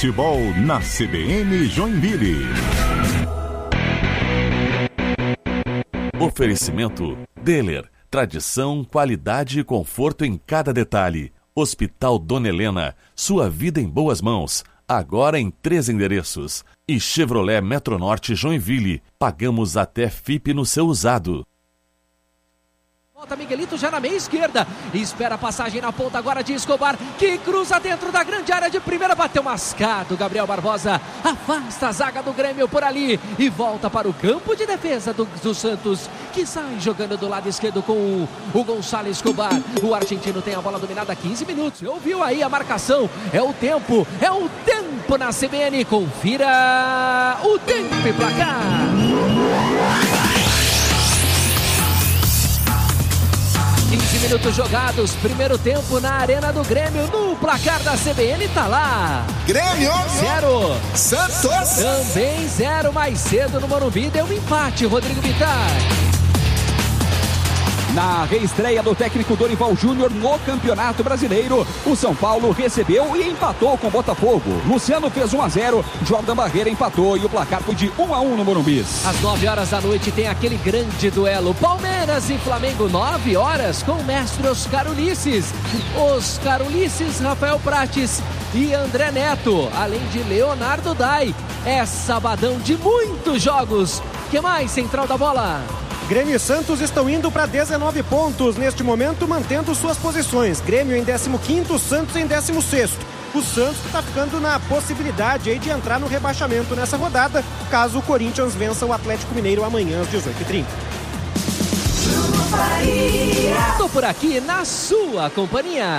Futebol na CBN Joinville. Oferecimento Deller. Tradição, qualidade e conforto em cada detalhe. Hospital Dona Helena. Sua vida em boas mãos. Agora em 3 endereços. E Chevrolet Metronorte Joinville. Pagamos até FIP no seu usado. Volta Miguelito já na meia esquerda. Espera a passagem na ponta agora de Escobar, que cruza dentro da grande área de primeira. Bateu mascado. Gabriel Barbosa afasta a zaga do Grêmio por ali e volta para o campo de defesa do Santos, que sai jogando do lado esquerdo com o Gonçalo Escobar. O argentino tem a bola dominada há 15 minutos. Ouviu aí a marcação? É o tempo na CBN. Confira o tempo e placar. 15 minutos jogados, primeiro tempo na Arena do Grêmio, no placar da CBN tá lá. Grêmio 0. Santos também 0, mais cedo no Morumbi, deu um empate, Rodrigo Bittar. Na reestreia do técnico Dorival Júnior no Campeonato Brasileiro, o São Paulo recebeu e empatou com o Botafogo. Luciano fez 1-0, Jordan Barreira empatou e o placar foi de 1-1 no Morumbi. Às 9 horas da noite tem aquele grande duelo Palmeiras e Flamengo, 9 horas, com o mestre Oscar Ulisses. Oscar Ulisses, Rafael Prates e André Neto, além de Leonardo Dai. É sabadão de muitos jogos. Que mais, central da bola? Grêmio e Santos estão indo para 19 pontos neste momento, mantendo suas posições. Grêmio em 15º, Santos em 16º. O Santos está ficando na possibilidade aí de entrar no rebaixamento nessa rodada, caso o Corinthians vença o Atlético Mineiro amanhã às 18h30. Estou por aqui na sua companhia.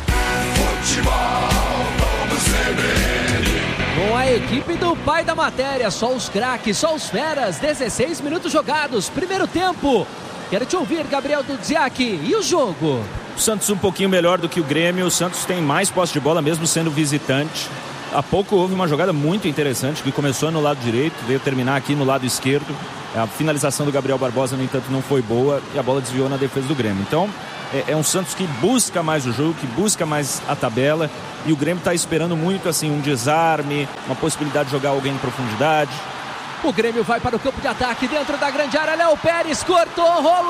Futebol como CBN. Com a equipe do pai da matéria, só os craques, só os feras, 16 minutos jogados, primeiro tempo. Quero te ouvir, Gabriel Dudziak, e o jogo? O Santos um pouquinho melhor do que o Grêmio, o Santos tem mais posse de bola mesmo sendo visitante. Há pouco houve uma jogada muito interessante que começou no lado direito, veio terminar aqui no lado esquerdo. A finalização do Gabriel Barbosa, no entanto, não foi boa e a bola desviou na defesa do Grêmio. Então, é um Santos que busca mais o jogo, que busca mais a tabela, e o Grêmio está esperando muito assim um desarme, uma possibilidade de jogar alguém em profundidade. O Grêmio vai para o campo de ataque dentro da grande área. Léo Pérez cortou,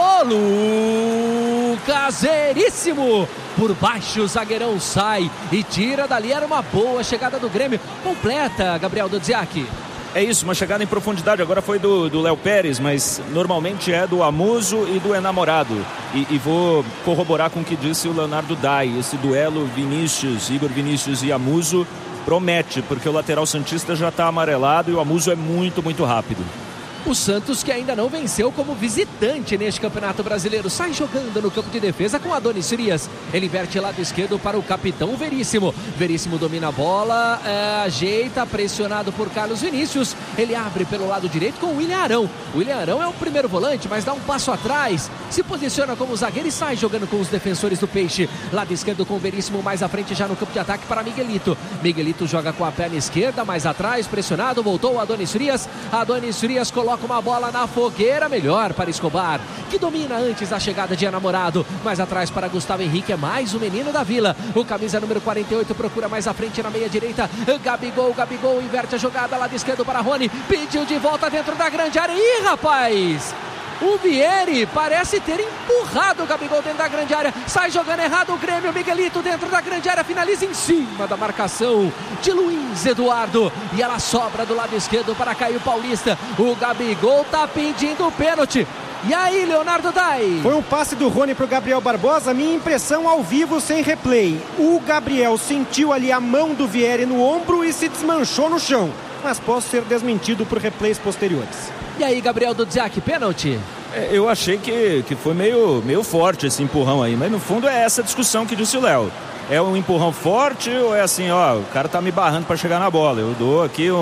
rolou. Lucas Veríssimo por baixo, o zagueirão sai e tira dali. Era uma boa chegada do Grêmio. Completa, Gabriel Dudziak. É isso, uma chegada em profundidade. Agora foi do Léo Pérez, mas normalmente é do Amuso e do Enamorado. E vou corroborar com o que disse o Leonardo Dai. Esse duelo Igor Vinícius e Amuso promete, porque o lateral santista já está amarelado e o Amuso é muito, muito rápido. O Santos, que ainda não venceu como visitante neste Campeonato Brasileiro, sai jogando no campo de defesa com Adonis Frias. Ele inverte lado esquerdo para o capitão Veríssimo. Veríssimo domina a bola, ajeita, pressionado por Carlos Vinícius. Ele abre pelo lado direito com o William Arão. O William Arão é o primeiro volante, mas dá um passo atrás. Se posiciona como zagueiro e sai jogando com os defensores do Peixe. Lado esquerdo com o Veríssimo, mais à frente já no campo de ataque para Miguelito. Miguelito joga com a perna esquerda, mais atrás, pressionado, voltou o Adonis Frias. Adonis Frias coloca uma bola na fogueira, melhor para Escobar, que domina antes da chegada de Enamorado. Mais atrás para Gustavo Henrique, é mais o menino da Vila. O camisa número 48 procura mais à frente na meia direita. Gabigol inverte a jogada, lado esquerdo para Rony, pediu de volta dentro da grande área. Ih, rapaz! O Vieri parece ter empurrado o Gabigol dentro da grande área. Sai jogando errado o Grêmio. Miguelito dentro da grande área. Finaliza em cima da marcação de Luiz Eduardo. E ela sobra do lado esquerdo para Caio Paulista. O Gabigol tá pedindo o pênalti. E aí, Leonardo Dai? Foi um passe do Rony pro Gabriel Barbosa. Minha impressão ao vivo sem replay. O Gabriel sentiu ali a mão do Vieri no ombro e se desmanchou no chão. Mas posso ser desmentido por replays posteriores. E aí, Gabriel Dudziak, pênalti? Eu achei que foi meio forte esse empurrão aí, mas no fundo é essa discussão que disse o Léo. É um empurrão forte ou é assim, o cara tá me barrando para chegar na bola, eu dou aqui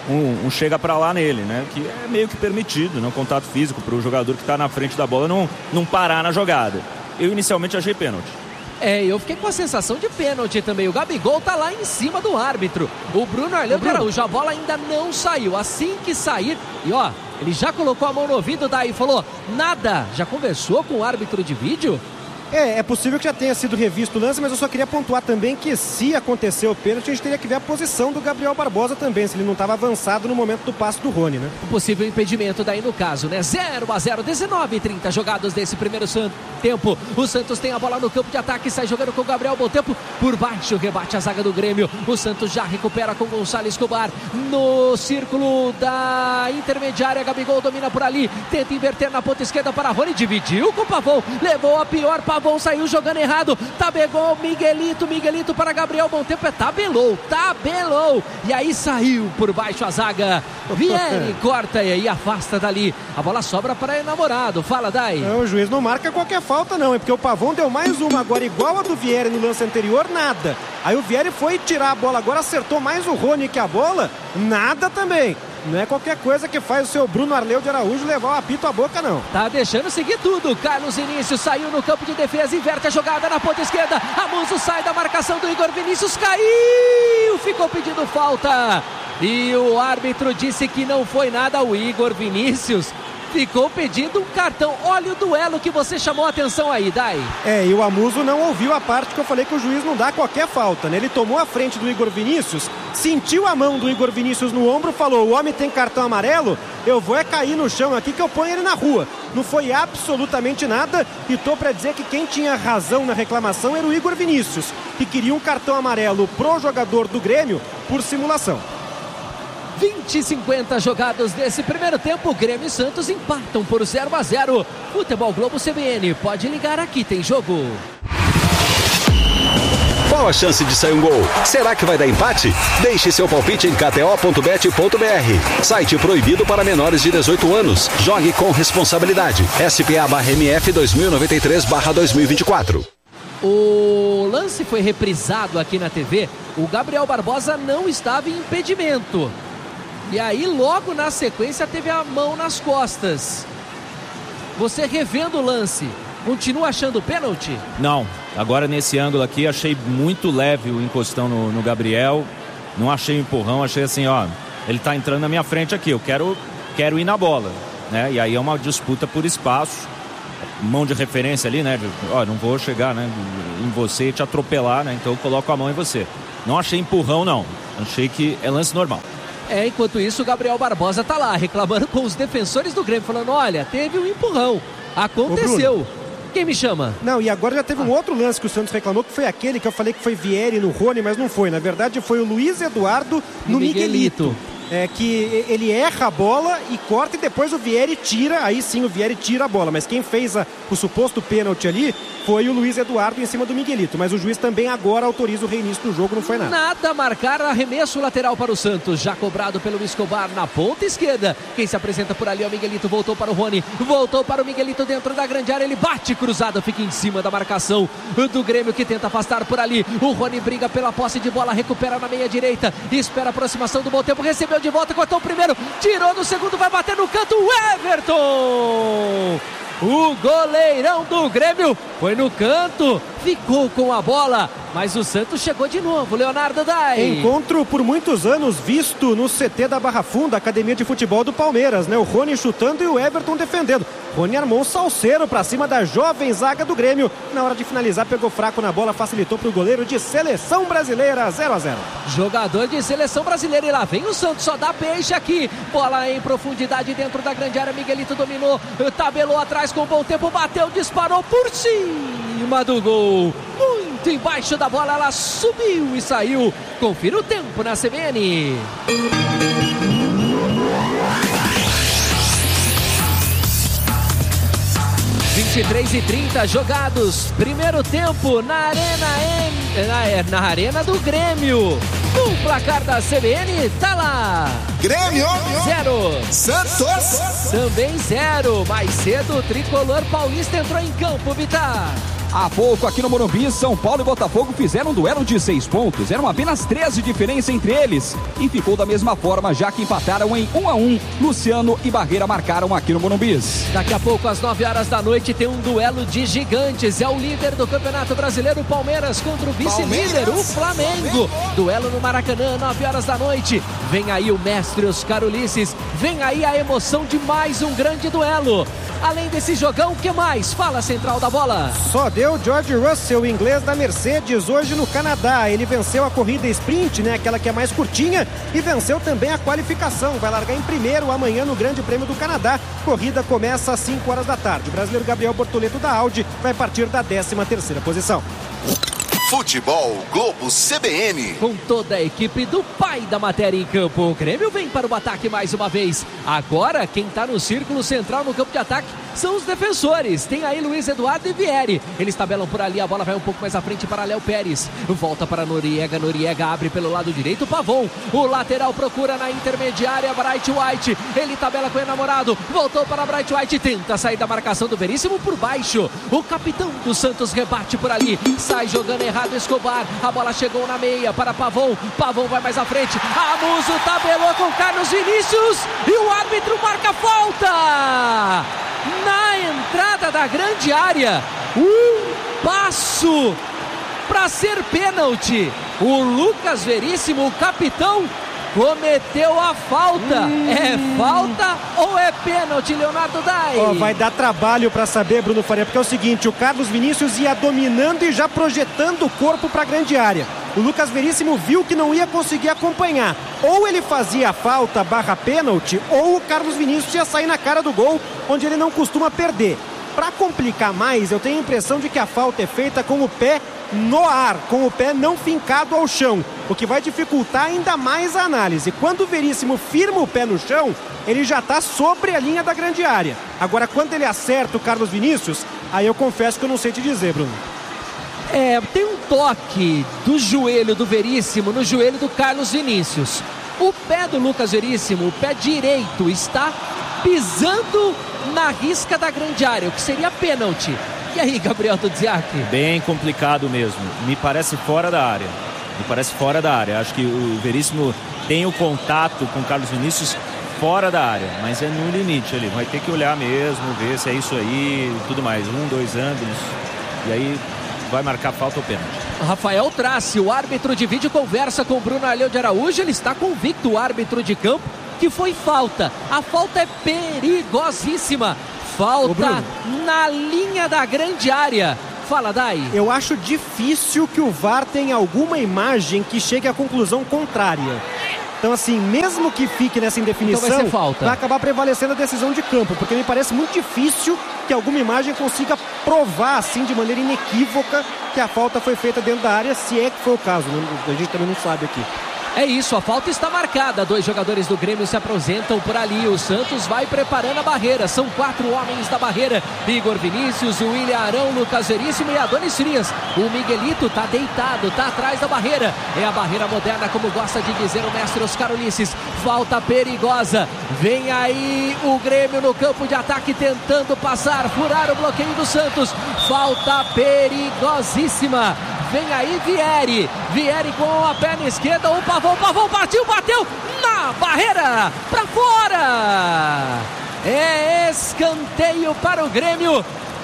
um chega para lá nele, né? Que é meio que permitido, né? Contato físico para o jogador que tá na frente da bola não parar na jogada. Eu inicialmente achei pênalti. Eu fiquei com a sensação de pênalti também. O Gabigol tá lá em cima do árbitro. O Bruno Arleu Araújo, a bola ainda não saiu. Assim que sair, ele já colocou a mão no ouvido daí e falou, nada. Já conversou com o árbitro de vídeo? É possível que já tenha sido revisto o lance, mas eu só queria pontuar também que se acontecer o pênalti, a gente teria que ver a posição do Gabriel Barbosa também, se ele não estava avançado no momento do passe do Rony, né? O possível impedimento daí no caso, né? 0-0, 19:30 jogados desse primeiro tempo. O Santos tem a bola no campo de ataque, sai jogando com o Gabriel, bom tempo, por baixo, rebate a zaga do Grêmio. O Santos já recupera com Gonçalo Escobar no círculo da intermediária. Gabigol domina por ali, tenta inverter na ponta esquerda para Rony, dividiu com o Pavon, levou a pior, Pavon saiu jogando errado, tabelou Miguelito para Gabriel, bom tempo, tabelou, e aí saiu por baixo a zaga, Vieri corta e aí afasta dali, a bola sobra para Enamorado. Fala, Dai. Não, o juiz não marca qualquer falta não, é porque o Pavon deu mais uma agora igual a do Vieri no lance anterior, nada, aí o Vieri foi tirar a bola, agora acertou mais o Rony que a bola, nada também. Não é qualquer coisa que faz o seu Bruno Arleu de Araújo levar o apito à boca, não. Tá deixando seguir tudo. Carlos Vinícius saiu no campo de defesa, inverte a jogada na ponta esquerda. Amuso sai da marcação do Igor Vinícius, caiu, ficou pedindo falta. E o árbitro disse que não foi nada. O Igor Vinícius ficou pedindo um cartão. Olha o duelo que você chamou a atenção aí, Dai. E o Amuso não ouviu a parte que eu falei que o juiz não dá qualquer falta, né? Ele tomou a frente do Igor Vinícius, sentiu a mão do Igor Vinícius no ombro, falou, o homem tem cartão amarelo, eu vou cair no chão aqui que eu ponho ele na rua. Não foi absolutamente nada, e tô pra dizer que quem tinha razão na reclamação era o Igor Vinícius, que queria um cartão amarelo pro jogador do Grêmio por simulação. 20:50 jogados desse primeiro tempo. Grêmio e Santos empatam por 0-0. Futebol Globo CBN, pode ligar, aqui tem jogo. Qual a chance de sair um gol? Será que vai dar empate? Deixe seu palpite em kto.bet.br. Site proibido para menores de 18 anos. Jogue com responsabilidade. SPA/MF 2093/2024. O lance foi reprisado aqui na TV. O Gabriel Barbosa não estava em impedimento. E aí, logo na sequência, teve a mão nas costas. Você revendo o lance, continua achando pênalti? Não, agora nesse ângulo aqui, achei muito leve o encostão no Gabriel. Não achei empurrão, achei assim, ó, ele tá entrando na minha frente aqui, eu quero ir na bola, né? E aí é uma disputa por espaço, mão de referência ali, né? Ó, não vou chegar, né, em você e te atropelar, né? Então eu coloco a mão em você. Não achei empurrão, não. Achei que é lance normal. Enquanto isso, o Gabriel Barbosa tá lá, reclamando com os defensores do Grêmio, falando, olha, teve um empurrão, aconteceu. Quem me chama? Não, e agora já teve um outro lance que o Santos reclamou, que foi aquele que eu falei que foi Vieri no Rony, mas não foi. Na verdade, foi o Luiz Eduardo no Miguelito. Que ele erra a bola e corta, e depois o Vieri tira, aí sim o Vieri tira a bola, mas quem fez o suposto pênalti ali foi o Luiz Eduardo em cima do Miguelito, mas o juiz também agora autoriza o reinício do jogo, não foi nada. Nada a marcar, arremesso lateral para o Santos, já cobrado pelo Escobar na ponta esquerda. Quem se apresenta por ali é o Miguelito, voltou para o Rony, voltou para o Miguelito dentro da grande área, ele bate cruzado, fica em cima da marcação do Grêmio, que tenta afastar por ali. O Rony briga pela posse de bola, recupera na meia direita, espera a aproximação do bom tempo, recebeu de volta, cortou o primeiro, tirou no segundo, vai bater no canto, o Everton! O goleirão do Grêmio foi no canto, ficou com a bola, mas o Santos chegou de novo. Leonardo Dai. Encontro por muitos anos visto no CT da Barra Funda, Academia de Futebol do Palmeiras, né? O Rony chutando e o Everton defendendo. Rony armou um salseiro pra cima da jovem zaga do Grêmio. Na hora de finalizar, pegou fraco na bola, facilitou pro goleiro de Seleção Brasileira, 0-0. Jogador de Seleção Brasileira, e lá vem o Santos, só dá peixe aqui. Bola em profundidade dentro da grande área, Miguelito dominou, tabelou atrás com bom tempo, bateu, disparou por cima do gol. Muito embaixo da bola, ela subiu e saiu. Confira o tempo na CBN. e 30 jogados, primeiro tempo na Arena do Grêmio. O placar da CBN tá lá. Grêmio 0, Santos também 0. Mais cedo o tricolor paulista entrou em campo, Vitar. Há pouco aqui no Morumbi, São Paulo e Botafogo fizeram um duelo de 6 pontos. Eram apenas 13 de diferença entre eles. E ficou da mesma forma, já que empataram em 1-1. Luciano e Barreira marcaram aqui no Morumbi. Daqui a pouco, às 9 horas da noite, tem um duelo de gigantes. É o líder do Campeonato Brasileiro, o Palmeiras, contra o vice-líder, o Flamengo. Duelo no Maracanã, 9 horas da noite. Vem aí o mestre Oscar Ulisses. Vem aí a emoção de mais um grande duelo. Além desse jogão, o que mais? Fala, Central da Bola. Só perdeu George Russell, inglês da Mercedes, hoje no Canadá. Ele venceu a corrida sprint, né, aquela que é mais curtinha, e venceu também a qualificação. Vai largar em primeiro amanhã no Grande Prêmio do Canadá. Corrida começa às 5 horas da tarde. O brasileiro Gabriel Bortoleto da Audi vai partir da 13ª posição. Futebol Globo CBN. Com toda a equipe do pai da matéria em campo, o Grêmio vem para o ataque mais uma vez. Agora, quem está no círculo central no campo de ataque são os defensores. Tem aí Luiz Eduardo e Vieri. Eles tabelam por ali, a bola vai um pouco mais à frente para Léo Pérez. Volta para Noriega, Noriega abre pelo lado direito, Pavon. O lateral procura na intermediária, Bright White. Ele tabela com o enamorado, voltou para Bright White, tenta sair da marcação do Veríssimo por baixo. O capitão do Santos rebate por ali, sai jogando errado Escobar. A bola chegou na meia para Pavon. Pavon vai mais à frente. Amuso tabelou com Carlos Vinícius e o árbitro marca falta na entrada da grande área. Passo para ser pênalti. O Lucas Veríssimo, o capitão, cometeu a falta. É falta ou é pênalti, Leonardo Dai? Vai dar trabalho para saber, Bruno Faria, porque é o seguinte, o Carlos Vinícius ia dominando e já projetando o corpo para a grande área. O Lucas Veríssimo viu que não ia conseguir acompanhar. Ou ele fazia a falta / pênalti, ou o Carlos Vinícius ia sair na cara do gol, onde ele não costuma perder. Para complicar mais, eu tenho a impressão de que a falta é feita com o pé no ar, com o pé não fincado ao chão, o que vai dificultar ainda mais a análise. Quando o Veríssimo firma o pé no chão, ele já está sobre a linha da grande área. Agora, quando ele acerta o Carlos Vinícius, aí eu confesso que eu não sei te dizer, Bruno. Tem um toque do joelho do Veríssimo no joelho do Carlos Vinícius. O pé do Lucas Veríssimo, o pé direito, está pisando na risca da grande área, o que seria pênalti. E aí, Gabriel Tudziak? Bem complicado mesmo. Me parece fora da área. Acho que o Veríssimo tem o contato com o Carlos Vinícius fora da área, mas é no limite ali. Vai ter que olhar mesmo, ver se é isso aí e tudo mais. 2 ângulos. E aí vai marcar falta ou pênalti. Rafael Trace, o árbitro de vídeo, conversa com o Bruno Arleu de Araújo. Ele está convicto, o árbitro de campo, que foi falta. A falta é perigosíssima. Falta na linha da grande área. Fala, Dai. Eu acho difícil que o VAR tenha alguma imagem que chegue à conclusão contrária. Então, assim, mesmo que fique nessa indefinição, então vai ser falta. Vai acabar prevalecendo a decisão de campo, porque me parece muito difícil que alguma imagem consiga provar, assim, de maneira inequívoca, que a falta foi feita dentro da área, se é que foi o caso. A gente também não sabe aqui. É isso, a falta está marcada. 2 jogadores do Grêmio se apresentam por ali. O Santos vai preparando a barreira. São 4 homens da barreira: Igor Vinícius, o William Arão, Lucas Veríssimo e Adonis Frias. O Miguelito está deitado, está atrás da barreira. É a barreira moderna, como gosta de dizer o mestre Oscar Ulisses. Falta perigosa. Vem aí o Grêmio no campo de ataque, tentando passar, furar o bloqueio do Santos. Falta perigosíssima. Vem aí Vieri com a perna esquerda, o Pavon partiu, bateu na barreira, pra fora. É escanteio para o Grêmio.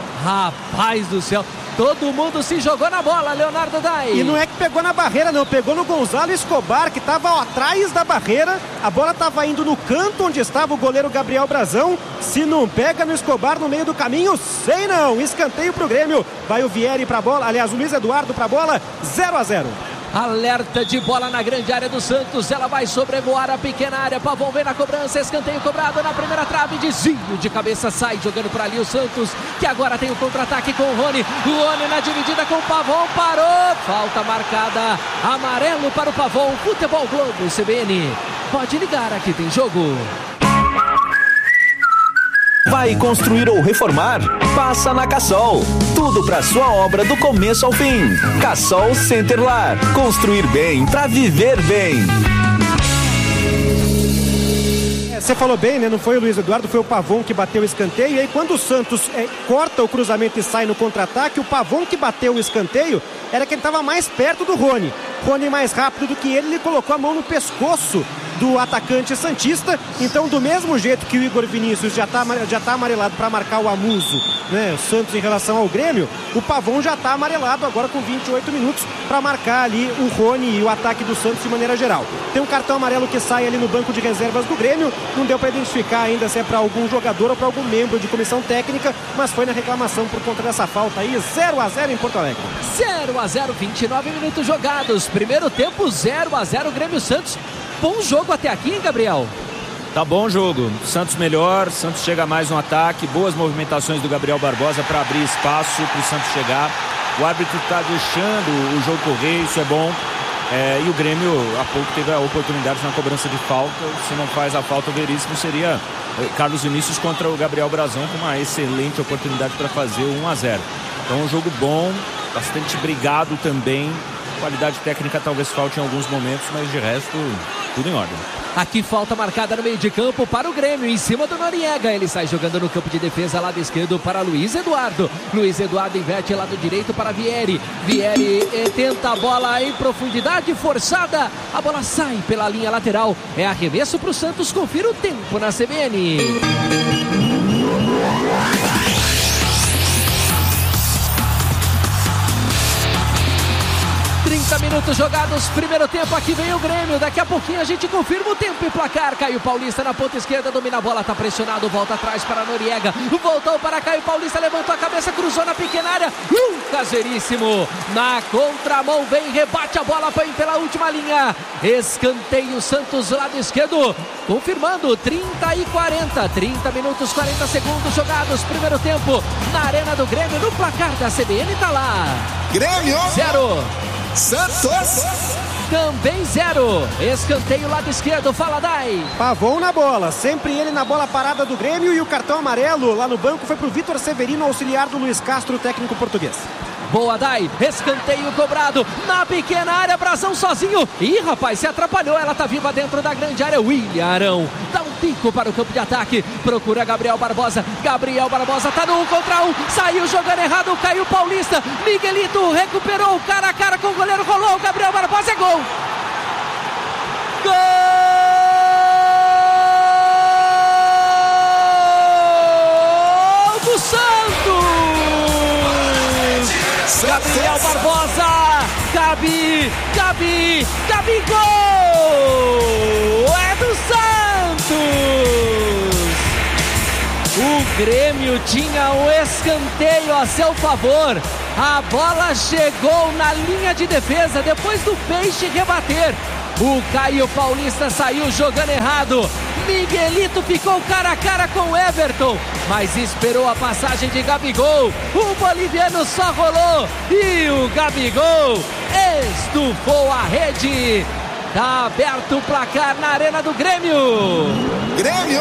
Rapaz do céu, todo mundo se jogou na bola, Leonardo Dai. E não é que pegou na barreira, não. Pegou no Gonzalo Escobar, que estava atrás da barreira. A bola estava indo no canto onde estava o goleiro Gabriel Brazão. Se não pega no Escobar no meio do caminho, sei não. Escanteio pro Grêmio. Vai o Vieri pra bola. Aliás, o Luiz Eduardo pra bola. 0-0. Alerta de bola na grande área do Santos. Ela vai sobrevoar a pequena área. Pavon vem na cobrança. Escanteio cobrado na primeira trave. Desvio de cabeça. Sai jogando por ali o Santos, que agora tem o contra-ataque com o Rony. O Rony na dividida com o Pavon. Parou. Falta marcada. Amarelo para o Pavon. Futebol Globo CBN. Pode ligar, aqui tem jogo. Vai construir ou reformar? Passa na Cassol. Tudo para sua obra do começo ao fim. Cassol Centerlar. Construir bem para viver bem. Você falou bem, né? Não foi o Luiz Eduardo, foi o Pavon que bateu o escanteio. E aí quando o Santos corta o cruzamento e sai no contra-ataque, o Pavon que bateu o escanteio era quem estava mais perto do Rony. Rony mais rápido do que ele colocou a mão no pescoço do atacante santista. Então, do mesmo jeito que o Igor Vinícius já tá amarelado para marcar o Amuso, né, o Santos em relação ao Grêmio, o Pavon já tá amarelado agora com 28 minutos para marcar ali o Rony e o ataque do Santos de maneira geral. Tem um cartão amarelo que sai ali no banco de reservas do Grêmio, não deu para identificar ainda se é para algum jogador ou para algum membro de comissão técnica, mas foi na reclamação por conta dessa falta aí. 0-0 em Porto Alegre. 0-0, 29 minutos jogados, primeiro tempo 0-0 Grêmio Santos. Bom jogo até aqui, hein, Gabriel? Tá bom o jogo, Santos melhor, Santos chega mais no ataque, boas movimentações do Gabriel Barbosa para abrir espaço para o Santos chegar. O árbitro está deixando o jogo correr, isso é bom. E o Grêmio há pouco teve a oportunidade na cobrança de falta. Se não faz a falta, o Veríssimo seria Carlos Vinícius contra o Gabriel Brazão, com uma excelente oportunidade para fazer o 1-0. Então um jogo bom, bastante brigado também. Qualidade técnica talvez falte em alguns momentos, mas de resto tudo em ordem. Aqui falta marcada no meio de campo para o Grêmio, em cima do Noriega. Ele sai jogando no campo de defesa, lado esquerdo para Luiz Eduardo. Luiz Eduardo inverte lado direito para Vieri. Vieri tenta a bola em profundidade, forçada. A bola sai pela linha lateral. É arremesso para o Santos. Confira o tempo na CBN. 30 minutos jogados, primeiro tempo, aqui vem o Grêmio, daqui a pouquinho a gente confirma o tempo e placar. Caio Paulista na ponta esquerda, domina a bola, tá pressionado, volta atrás para Noriega, voltou para Caio Paulista, levantou a cabeça, cruzou na pequena área, Lucas Veríssimo, na contramão, vem, rebate a bola, põe pela última linha, escanteio Santos, lado esquerdo, confirmando, 30 e 40, 30 minutos, 40 segundos jogados, primeiro tempo, na Arena do Grêmio, no placar da CBN tá lá. Grêmio 0. Santos também 0. Escanteio lado esquerdo, fala Dai. Pavon na bola, sempre ele na bola parada do Grêmio, e o cartão amarelo lá no banco foi pro Vitor Severino, auxiliar do Luiz Castro, técnico português. Boa, Dai, escanteio cobrado na pequena área, Brazão sozinho. Ih, rapaz, se atrapalhou, ela tá viva dentro da grande área. William Arão dá um pico para o campo de ataque, procura Gabriel Barbosa. Gabriel Barbosa tá no 1 contra 1, saiu jogando errado, caiu Paulista. Miguelito recuperou cara a cara com o goleiro, rolou, Gabriel Barbosa, é gol! Gol do Santos! Gabriel Barbosa, Gabi, gol! É do Santos! O Grêmio tinha um escanteio a seu favor, a bola chegou na linha de defesa depois do Peixe rebater. O Caio Paulista saiu jogando errado, Miguelito ficou cara a cara com o Everton, mas esperou a passagem de Gabigol. O boliviano só rolou e o Gabigol estufou a rede. Tá aberto o placar na Arena do Grêmio. Grêmio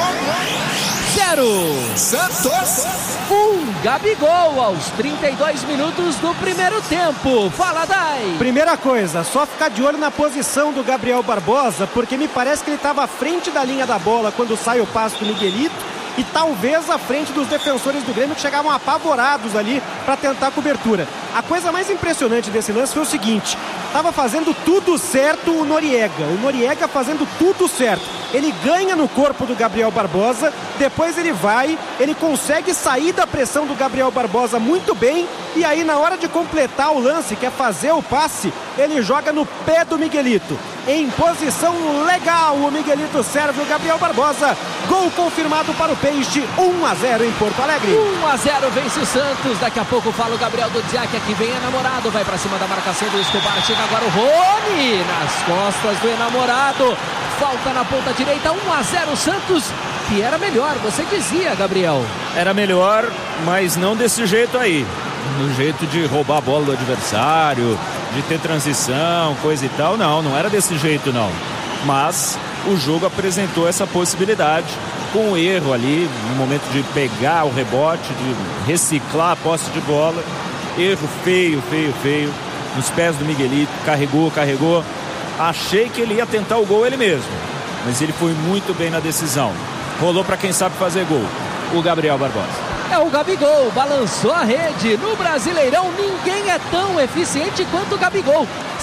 0 Santos 1. Gabigol aos 32 minutos do primeiro tempo. Fala, Dai. Primeira coisa, só ficar de olho na posição do Gabriel Barbosa, porque me parece que ele estava à frente da linha da bola quando sai o passe do Miguelito, e talvez à frente dos defensores do Grêmio, que chegavam apavorados ali para tentar a cobertura. A coisa mais impressionante desse lance foi o seguinte: estava fazendo tudo certo o Noriega fazendo tudo certo. Ele ganha no corpo do Gabriel Barbosa, depois ele consegue sair da pressão do Gabriel Barbosa muito bem, e aí na hora de completar o lance, que é fazer o passe, ele joga no pé do Miguelito. Em posição legal, o Miguelito serve o Gabriel Barbosa. Gol confirmado para o Peixe, 1-0 em Porto Alegre. 1-0 vence o Santos. Daqui a pouco fala o Gabriel Dudziak, aqui vem enamorado, vai pra cima da marcação do Escobar, chega agora o Rony nas costas do enamorado, falta na ponta direita, 1-0 Santos, que era melhor, você dizia, Gabriel. Era melhor, mas não desse jeito aí, no jeito de roubar a bola do adversário, de ter transição, coisa e tal. Não era desse jeito não, mas o jogo apresentou essa possibilidade, com um erro ali no momento de pegar o rebote, de reciclar a posse de bola. Erro feio nos pés do Miguelito, carregou. Achei que ele ia tentar o gol ele mesmo, mas ele foi muito bem na decisão. Rolou para quem sabe fazer gol, o Gabriel Barbosa. É o Gabigol, balançou a rede. No Brasileirão ninguém é tão eficiente quanto o Gabigol.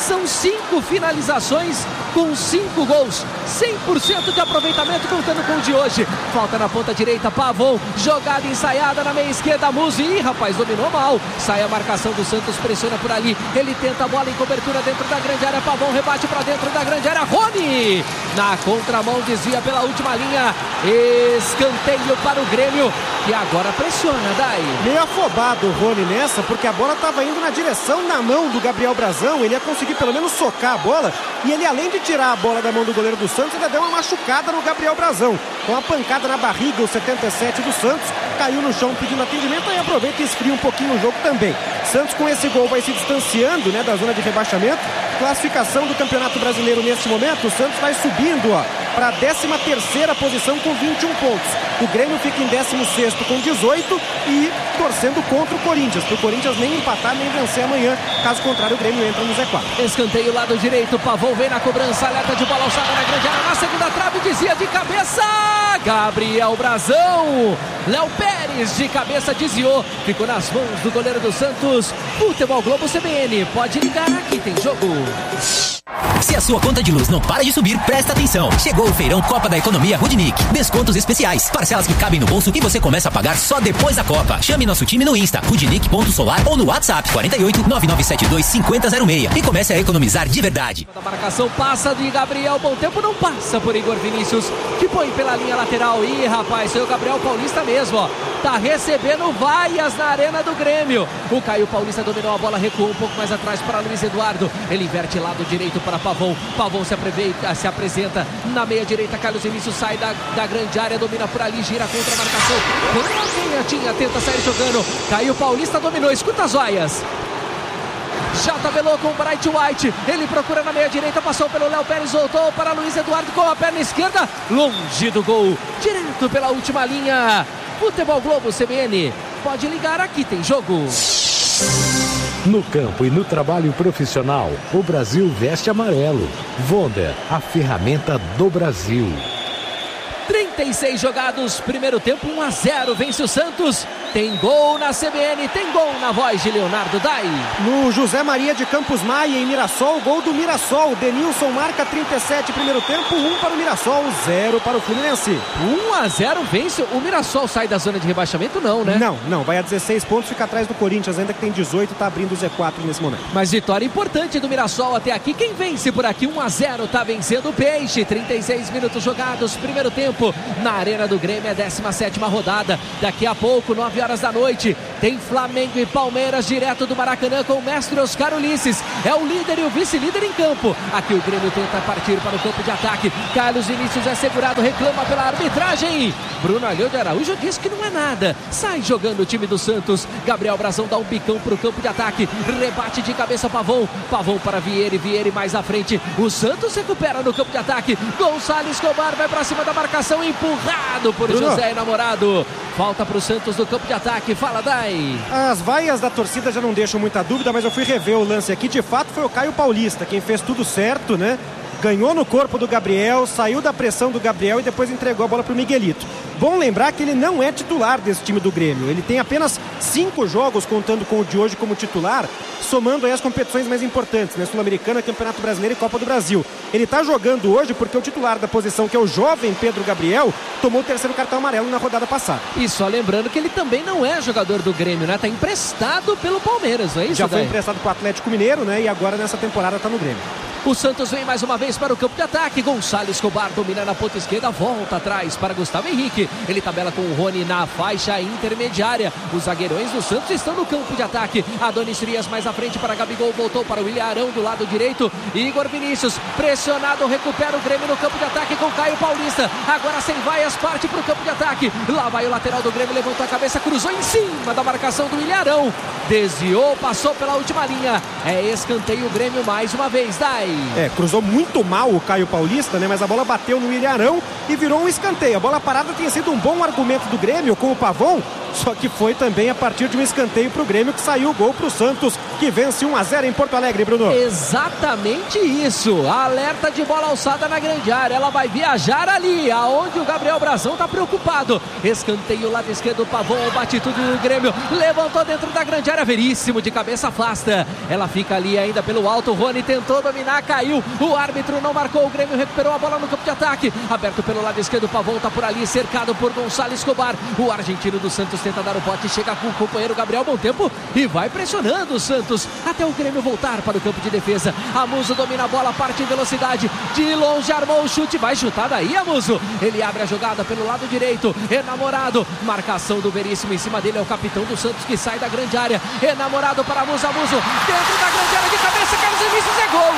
São 5 finalizações com 5 gols. 100% de aproveitamento contando com o de hoje. Falta na ponta direita, Pavon. Jogada ensaiada na meia esquerda, Muzi. Ih, rapaz, dominou mal. Sai a marcação do Santos, pressiona por ali. Ele tenta a bola em cobertura dentro da grande área. Pavon rebate para dentro da grande área. Rony na contramão, desvia pela última linha. Escanteio para o Grêmio, que agora pressiona, Dai. Meio afobado o Rony nessa, porque a bola estava indo na direção, na mão do Gabriel Brazão. Ele ia conseguir pelo menos socar a bola. E ele, além de tirar a bola da mão do goleiro do Santos, ainda deu uma machucada no Gabriel Brazão. Com uma pancada na barriga, o 77 do Santos caiu no chão pedindo atendimento. Aí aproveita e esfria um pouquinho o jogo também. Santos, com esse gol, vai se distanciando, né, da zona de rebaixamento. Classificação do Campeonato Brasileiro neste momento, o Santos vai subindo para a 13ª posição com 21 pontos. O Grêmio fica em 16º com 18 e torcendo contra o Corinthians, para o Corinthians nem empatar nem vencer amanhã. Caso contrário, o Grêmio entra no Z4. Escanteio lado direito, Pavon vem na cobrança, alerta de bola alçada na grande área, na segunda trave, desvia de cabeça, Gabriel Brazão. Léo Pérez de cabeça desviou, ficou nas mãos do goleiro do Santos. Futebol Globo CBN, pode ligar, aqui tem jogo. Se a sua conta de luz não para de subir, presta atenção. Chegou o feirão Copa da Economia Rudnick. Descontos especiais, parcelas que cabem no bolso e você começa a pagar só depois da Copa. Chame nosso time no Insta, rudnick.solar, ou no WhatsApp 48 9972 5006 e comece a economizar de verdade. A marcação passa de Gabriel, bom tempo não passa por Igor Vinícius, que põe pela linha lateral. Ih, rapaz, foi o Gabriel Paulista mesmo, ó. Tá recebendo vaias na arena do Grêmio. O Caio Paulista dominou a bola, recuou um pouco mais atrás para Luiz Eduardo. Ele inverte lado direito para Pavon. Pavon se apresenta na meia direita. Carlos Vinícius sai da grande área, domina por ali, gira contra a marcação. Tinha, tenta sair jogando. Caio Paulista dominou, escuta as vaias. Já tabelou com o Bright White. Ele procura na meia direita, passou pelo Léo Pérez, voltou para Luiz Eduardo com a perna esquerda, longe do gol, direto pela última linha. Futebol Globo CBN, pode ligar, aqui tem jogo. No campo e no trabalho profissional, o Brasil veste amarelo. Wonder, a ferramenta do Brasil. 36 jogados, primeiro tempo 1-0, vence o Santos. Tem gol na CBN, tem gol na voz de Leonardo Dai. No José Maria de Campos Maia, em Mirassol, gol do Mirassol. Denilson marca 37 primeiro tempo, 1 para o Mirassol, 0 para o Fluminense. 1-0 vence. O Mirassol sai da zona de rebaixamento, não, né? Não, vai a 16 pontos, fica atrás do Corinthians, ainda que tem 18, tá abrindo o Z4 nesse momento. Mas vitória importante do Mirassol até aqui. Quem vence por aqui? 1-0, tá vencendo o Peixe. 36 minutos jogados, primeiro tempo. Na Arena do Grêmio, é 17ª rodada. Daqui a pouco, 9 horas da noite, tem Flamengo e Palmeiras direto do Maracanã com o mestre Oscar Ulisses. É o líder e o vice-líder em campo. Aqui o Grêmio tenta partir para o campo de ataque. Carlos Vinícius é segurado, reclama pela arbitragem. Bruno Alheu de Araújo diz que não é nada. Sai jogando o time do Santos. Gabriel Brazão dá um bicão para o campo de ataque. Rebate de cabeça Pavon. Pavon para Vieri mais à frente. O Santos recupera no campo de ataque. Gonçalo Escobar vai para cima da marcação, empurrado por José Namorado. Falta para o Santos no campo de ataque. Fala, Dai. As vaias da torcida já não deixam muita dúvida, mas eu fui rever o lance aqui. De fato foi o Caio Paulista quem fez tudo certo, né? Ganhou no corpo do Gabriel, saiu da pressão do Gabriel e depois entregou a bola para o Miguelito. Bom lembrar que ele não é titular desse time do Grêmio. Ele tem apenas 5 jogos, contando com o de hoje como titular, somando aí as competições mais importantes, né? Sul-Americana, Campeonato Brasileiro e Copa do Brasil. Ele está jogando hoje porque o titular da posição, que é o jovem Pedro Gabriel, tomou o 3º cartão amarelo na rodada passada. E só lembrando que ele também não é jogador do Grêmio, né? Está emprestado pelo Palmeiras, não é isso? Já foi emprestado para o Atlético Mineiro, né? E agora nessa temporada está no Grêmio. O Santos vem mais uma vez para o campo de ataque. Gonçalo Escobar domina na ponta esquerda, volta atrás para Gustavo Henrique. Ele tabela com o Rony na faixa intermediária. Os zagueirões do Santos estão no campo de ataque. Adonis Frias mais à frente para Gabigol, voltou para o William Arão do lado direito. Igor Vinícius, pressionado, recupera o Grêmio no campo de ataque com Caio Paulista. Agora sem vaias, parte para o campo de ataque. Lá vai o lateral do Grêmio, levantou a cabeça, cruzou em cima da marcação do William Arão. Desviou, passou pela última linha. É escanteio o Grêmio mais uma vez, Dai. Cruzou muito mal o Caio Paulista, né? Mas a bola bateu no Ilharão e virou um escanteio. A bola parada tinha sido um bom argumento do Grêmio com o Pavon, só que foi também a partir de um escanteio para o Grêmio que saiu o gol para o Santos, que vence 1-0 em Porto Alegre, Bruno. Exatamente isso, alerta de bola alçada na grande área, ela vai viajar ali, aonde o Gabriel Brazão está preocupado, escanteio lado esquerdo, Pavon, bate tudo do Grêmio, levantou dentro da grande área, Veríssimo de cabeça afasta, ela fica ali ainda pelo alto, o Rony tentou dominar, caiu, o árbitro não marcou, o Grêmio recuperou a bola no campo de ataque, aberto pelo lado esquerdo, Pavon tá por ali, cercado por Gonçalo Escobar, o argentino do Santos tenta dar o bote, chega com o companheiro Gabriel Bom Tempo e vai pressionando o Santos até o Grêmio voltar para o campo de defesa. Amuso domina a bola, parte em velocidade, de longe armou o chute, vai chutar daí Amuso, ele abre a jogada pelo lado direito, Enamorado, marcação do Veríssimo em cima dele, é o capitão do Santos que sai da grande área, Enamorado para Amuso, dentro da grande área de cabeça, Carlos Vinícius, é gol!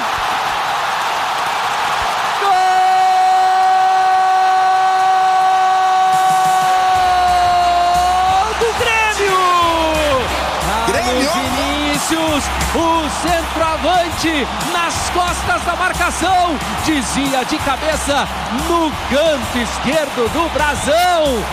O centroavante nas costas da marcação, desvia de cabeça no canto esquerdo do Brazão,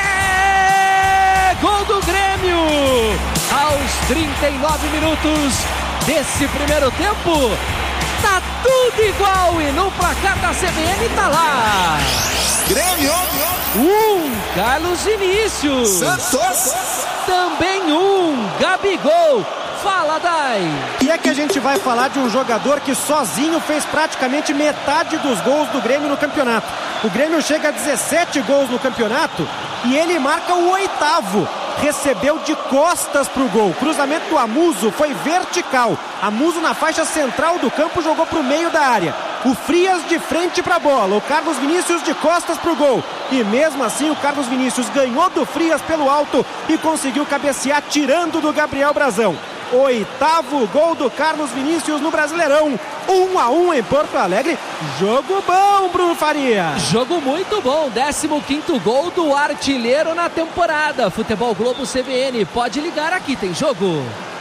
é gol do Grêmio aos 39 minutos desse primeiro tempo. Tá tudo igual e no placar da CBN tá lá Grêmio, Carlos Vinícius, Santos, também Gabigol. Fala, Dai! E é que a gente vai falar de um jogador que sozinho fez praticamente metade dos gols do Grêmio no campeonato. O Grêmio chega a 17 gols no campeonato e ele marca o 8º. Recebeu de costas pro gol. Cruzamento do Amuso foi vertical. Amuso na faixa central do campo jogou pro meio da área. O Frias de frente pra bola. O Carlos Vinícius de costas pro gol. E mesmo assim o Carlos Vinícius ganhou do Frias pelo alto e conseguiu cabecear tirando do Gabriel Brazão. 8º gol do Carlos Vinícius no Brasileirão. 1-1 em Porto Alegre. Jogo bom, Bruno Faria. Jogo muito bom. 15º gol do artilheiro na temporada. Futebol Globo CBN. Pode ligar aqui, tem jogo.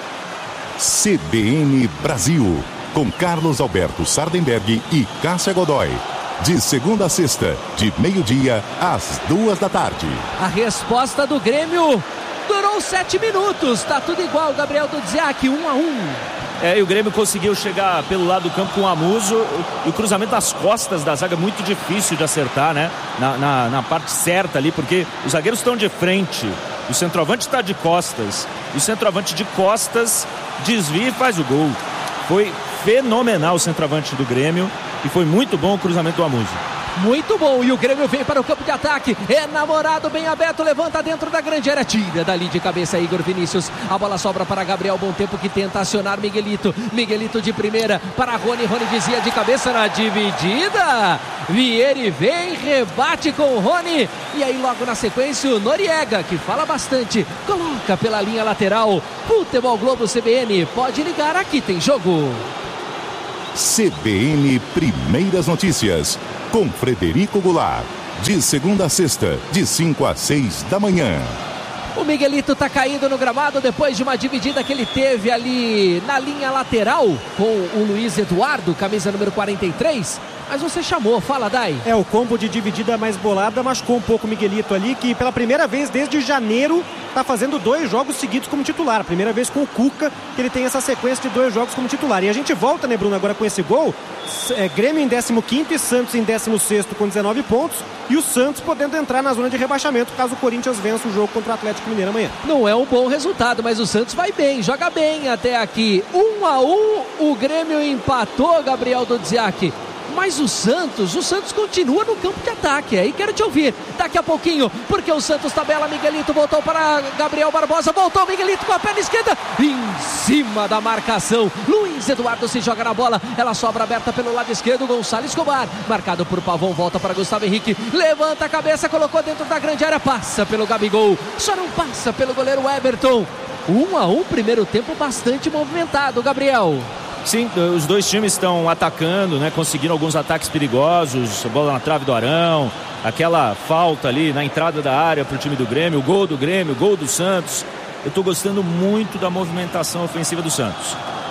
CBN Brasil, com Carlos Alberto Sardenberg e Cássia Godoy. De segunda a sexta, de meio-dia às 2h. A resposta do Grêmio durou 7 minutos, tá tudo igual, Gabriel Dudziak, 1-1. E o Grêmio conseguiu chegar pelo lado do campo com o Amuso, e o cruzamento das costas da zaga é muito difícil de acertar, né? Na parte certa ali, porque os zagueiros estão de frente, o centroavante está de costas, e o centroavante de costas desvia e faz o gol. Foi fenomenal o centroavante do Grêmio, e foi muito bom o cruzamento do Amuso. Muito bom, e o Grêmio vem para o campo de ataque, Enamorado bem aberto, levanta dentro da grande área, tira dali de cabeça Igor Vinícius, a bola sobra para Gabriel Bom Tempo que tenta acionar Miguelito de primeira para Rony desvia de cabeça na dividida, Vieri vem, rebate com o Rony, e aí logo na sequência o Noriega, que fala bastante, coloca pela linha lateral. Futebol Globo CBN, pode ligar, aqui tem jogo. CBN Primeiras Notícias, com Frederico Goulart. De segunda a sexta, de 5 às 6 da manhã. O Miguelito tá caído no gramado depois de uma dividida que ele teve ali na linha lateral com o Luiz Eduardo, camisa número 43. Mas você chamou, fala, Dai. O combo de dividida mais bolada machucou um pouco o Miguelito ali, que pela primeira vez desde janeiro tá fazendo 2 jogos seguidos como titular. A primeira vez com o Cuca que ele tem essa sequência de 2 jogos como titular. E a gente volta, né, Bruno, agora com esse gol. Grêmio em 15º e Santos em 16º com 19 pontos. E o Santos podendo entrar na zona de rebaixamento caso o Corinthians vença o jogo contra o Atlético Mineiro amanhã. Não é um bom resultado, mas o Santos vai bem, joga bem até aqui. 1-1, o Grêmio empatou, Gabriel Dudziak. Mas o Santos continua no campo de ataque. Aí quero te ouvir daqui a pouquinho, porque o Santos tabela. Miguelito voltou para Gabriel Barbosa, voltou Miguelito com a perna esquerda em cima da marcação. Luiz Eduardo se joga na bola, ela sobra aberta pelo lado esquerdo. Gonçalo Escobar, marcado por Pavon, volta para Gustavo Henrique, levanta a cabeça, colocou dentro da grande área, passa pelo Gabigol, só não passa pelo goleiro Everton. 1-1, primeiro tempo bastante movimentado, Gabriel. Sim, os dois times estão atacando, né? Conseguiram alguns ataques perigosos, bola na trave do Arão, aquela falta ali na entrada da área para o time do Grêmio, o gol do Grêmio, o gol do Santos. Eu estou gostando muito da movimentação ofensiva do Santos.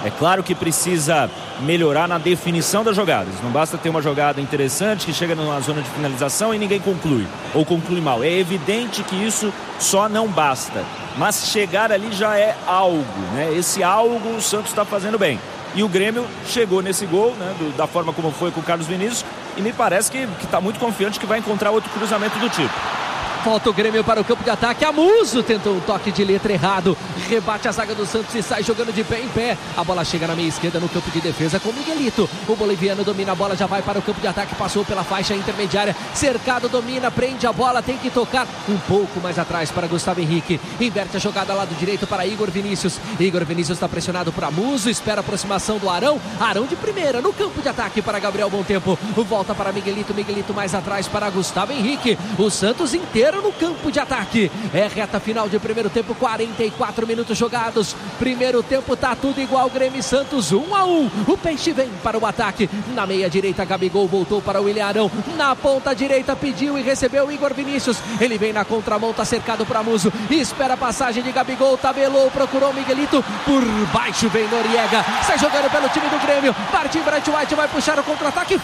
É claro que precisa melhorar na definição das jogadas. Não basta ter uma jogada interessante que chega numa zona de finalização e ninguém conclui, ou conclui mal. É evidente que isso só não basta. Mas chegar ali já é algo, né? Esse algo o Santos está fazendo bem. E o Grêmio chegou nesse gol, né, da forma como foi com o Carlos Vinícius, e me parece que está muito confiante que vai encontrar outro cruzamento do tipo. Volta o Grêmio para o campo de ataque. Amuso tentou um toque de letra errado. Rebate a zaga do Santos e sai jogando de pé em pé. A bola chega na meia esquerda no campo de defesa com Miguelito. O boliviano domina a bola, já vai para o campo de ataque. Passou pela faixa intermediária. Cercado, domina, prende a bola. Tem que tocar um pouco mais atrás para Gustavo Henrique. Inverte a jogada lado direito para Igor Vinícius. Igor Vinícius está pressionado por Amuso. Espera a aproximação do Arão. Arão de primeira no campo de ataque para Gabriel Bontempo. Volta para Miguelito. Miguelito mais atrás para Gustavo Henrique. O Santos inteiro no campo de ataque. É reta final de primeiro tempo, 44 minutos jogados. Primeiro tempo tá tudo igual. Grêmio e Santos 1-1. O Peixe vem para o ataque. Na meia direita, Gabigol voltou para o William Arão. Na ponta direita, pediu e recebeu Igor Vinícius. Ele vem na contramão, tá cercado para Amuso. Espera a passagem de Gabigol, tabelou, procurou Miguelito. Por baixo vem Noriega. Sai jogando pelo time do Grêmio. Martin Bright White vai puxar o contra-ataque.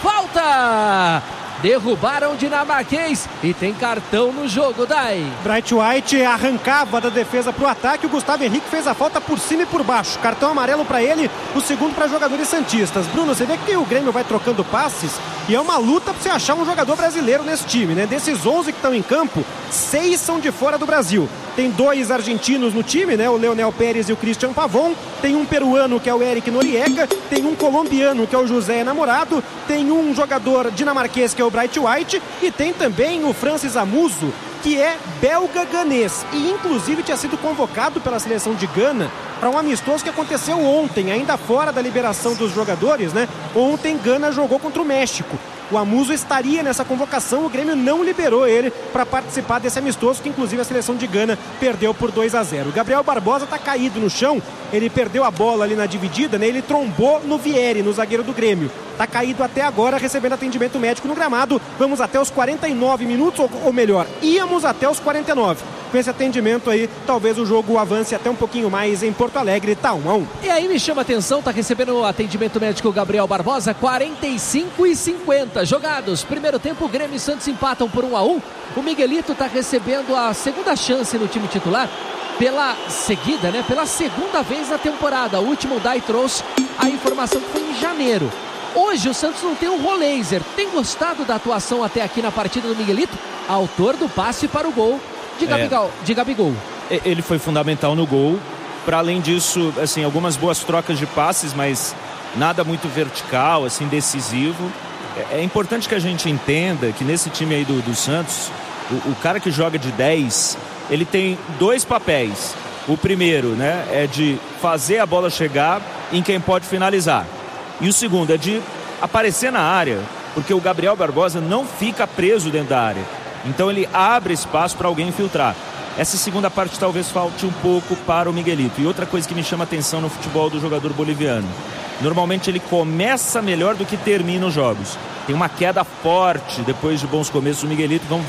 Falta! Derrubaram o dinamarquês e tem cartão no jogo, Dai. Bright White arrancava da defesa para o ataque. O Gustavo Henrique fez a falta por cima e por baixo. Cartão amarelo para ele, o segundo para jogadores santistas. Bruno, você vê que o Grêmio vai trocando passes e é uma luta para você achar um jogador brasileiro nesse time, né? Desses 11 que estão em campo, 6 são de fora do Brasil. Tem 2 argentinos no time, né? O Leonel Pérez e o Christian Pavon. Tem um peruano que é o Eric Noriega. Tem um colombiano que é o José Enamorado. Tem um jogador dinamarquês que é o Bright White. E tem também o Francis Amuso, que é belga-ganês e inclusive tinha sido convocado pela seleção de Gana para um amistoso que aconteceu ontem, ainda fora da liberação dos jogadores, né? Ontem Gana jogou contra o México. O Amuso estaria nessa convocação, o Grêmio não liberou ele para participar desse amistoso, que inclusive a seleção de Gana perdeu por 2-0. O Gabriel Barbosa está caído no chão, ele perdeu a bola ali na dividida, né? Ele trombou no Vieri, no zagueiro do Grêmio. Está caído até agora, recebendo atendimento médico no gramado. Vamos até os 49 minutos, ou melhor, íamos até os 49. Com esse atendimento aí, talvez o jogo avance até um pouquinho mais em Porto Alegre, tá 1-1. E aí me chama a atenção, tá recebendo o atendimento médico Gabriel Barbosa, 45:50 jogados. Primeiro tempo, o Grêmio e Santos empatam por 1-1. O Miguelito tá recebendo a segunda chance no time titular. Pela segunda vez na temporada. O último Dai trouxe a informação que foi em janeiro. Hoje o Santos não tem o Roleiser. Tem gostado da atuação até aqui na partida do Miguelito? Autor do passe para o gol de Gabigol. Ele foi fundamental no gol. Para além disso, assim, algumas boas trocas de passes, mas nada muito vertical, assim, decisivo. É importante que a gente entenda que nesse time aí do Santos, o cara que joga de 10, ele tem 2 papéis. O primeiro, né, é de fazer a bola chegar em quem pode finalizar. E o segundo é de aparecer na área, porque o Gabriel Barbosa não fica preso dentro da área. Então ele abre espaço para alguém infiltrar. Essa segunda parte talvez falte um pouco para o Miguelito. E outra coisa que me chama a atenção no futebol do jogador boliviano: normalmente ele começa melhor do que termina os jogos. Tem uma queda forte depois de bons começos do Miguelito. Vamos ver